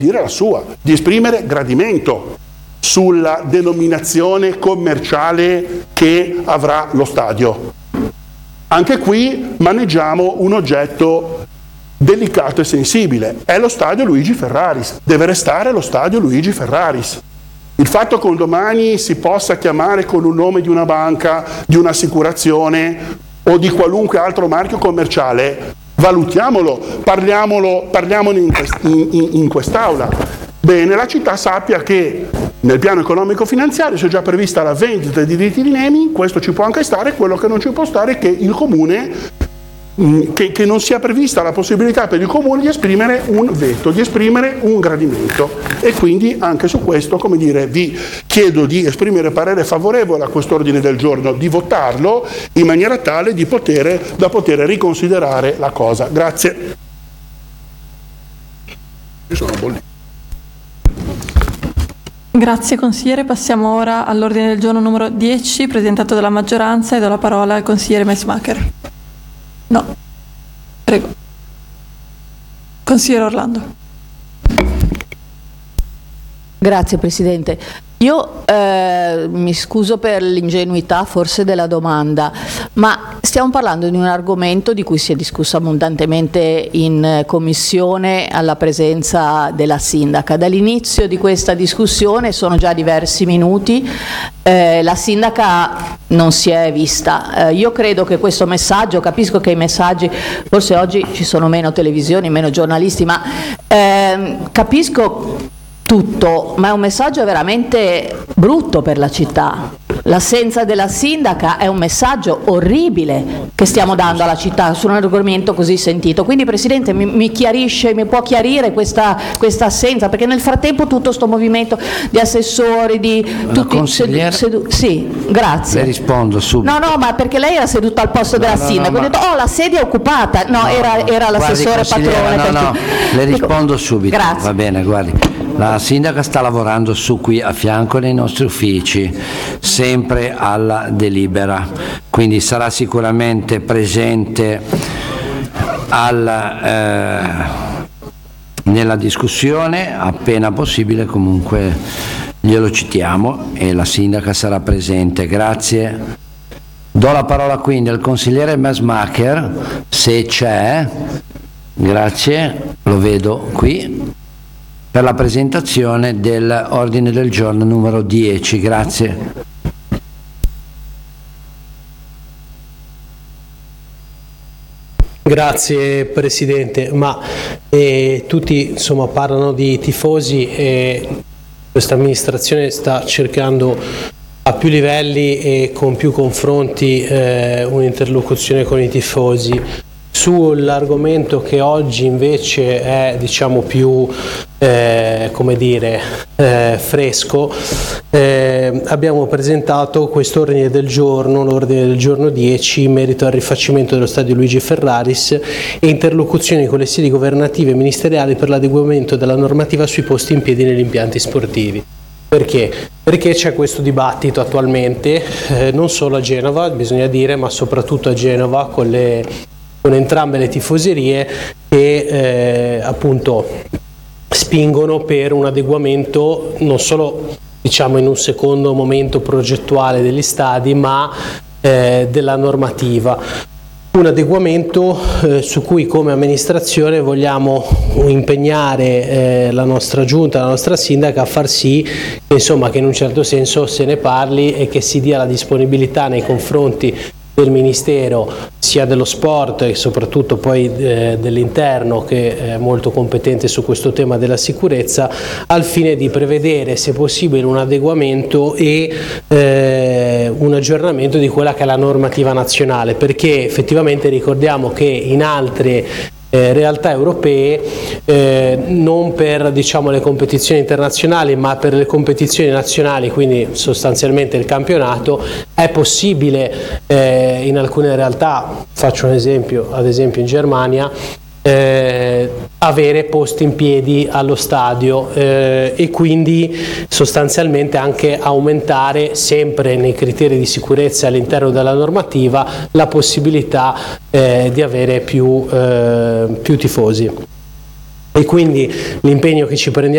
dire la sua, di esprimere gradimento sulla denominazione commerciale che avrà lo stadio. Anche qui maneggiamo un oggetto delicato e sensibile. È lo stadio Luigi Ferraris, deve restare lo stadio Luigi Ferraris. Il fatto che un domani si possa chiamare con un nome di una banca, di un'assicurazione o di qualunque altro marchio commerciale, valutiamolo, parliamone in quest'aula. Bene, la città sappia che nel piano economico-finanziario si è già prevista la vendita di diritti di naming, questo ci può anche stare, quello che non ci può stare è che il comune, che non sia prevista la possibilità per il comune di esprimere un veto, di esprimere un gradimento. E quindi anche su questo, come dire, vi chiedo di esprimere parere favorevole a quest'ordine del giorno, di votarlo in maniera tale da poter riconsiderare la cosa. Grazie. Io sono bollito. Grazie consigliere, passiamo ora all'ordine del giorno numero 10 presentato dalla maggioranza e do la parola al consigliere Meismacher. No, prego. Consigliere Orlando. Grazie Presidente. Io mi scuso per l'ingenuità forse della domanda, ma stiamo parlando di un argomento di cui si è discusso abbondantemente in commissione alla presenza della sindaca. Dall'inizio di questa discussione sono già diversi minuti, la sindaca non si è vista. Io credo che questo messaggio, capisco che i messaggi, forse oggi ci sono meno televisioni, meno giornalisti, ma capisco tutto, ma è un messaggio veramente brutto per la città. L'assenza della sindaca è un messaggio orribile che stiamo dando alla città su un argomento così sentito. Quindi Presidente mi può chiarire questa assenza, perché nel frattempo tutto questo movimento di assessori, di tutti sì, grazie. Le rispondo subito. No, ma perché lei era seduta al posto della sindaca, ho detto la sede è occupata. Era l'assessore Patrone. Le rispondo subito. Grazie. Va bene, guardi. La sindaca sta lavorando su qui a fianco nei nostri uffici, sempre alla delibera, quindi sarà sicuramente presente nella discussione, appena possibile comunque glielo citiamo e la sindaca sarà presente. Grazie. Do la parola quindi al consigliere Meismacher, se c'è, grazie, lo vedo qui, per la presentazione dell'ordine del giorno numero 10. Grazie. Grazie Presidente, ma tutti insomma parlano di tifosi e questa amministrazione sta cercando a più livelli e con più confronti un'interlocuzione con i tifosi. Sull'argomento che oggi invece è diciamo più fresco, abbiamo presentato quest'ordine del giorno, l'ordine del giorno 10, in merito al rifacimento dello stadio Luigi Ferraris e interlocuzioni con le sedi governative e ministeriali per l'adeguamento della normativa sui posti in piedi negli impianti sportivi. Perché? Perché c'è questo dibattito attualmente, non solo a Genova, bisogna dire, ma soprattutto a Genova con entrambe le tifoserie che appunto spingono per un adeguamento non solo diciamo in un secondo momento progettuale degli stadi, ma della normativa. Un adeguamento su cui come amministrazione vogliamo impegnare la nostra giunta, la nostra sindaca a far sì che, insomma, che in un certo senso se ne parli e che si dia la disponibilità nei confronti del Ministero sia dello sport e soprattutto poi dell'interno, che è molto competente su questo tema della sicurezza, al fine di prevedere se possibile un adeguamento e un aggiornamento di quella che è la normativa nazionale, perché effettivamente ricordiamo che in altre realtà europee, non per diciamo le competizioni internazionali ma per le competizioni nazionali, quindi sostanzialmente il campionato, è possibile in alcune realtà, faccio un esempio, ad esempio in Germania, avere posti in piedi allo stadio e quindi sostanzialmente anche aumentare, sempre nei criteri di sicurezza all'interno della normativa, la possibilità di avere più tifosi. E quindi l'impegno che ci prendiamo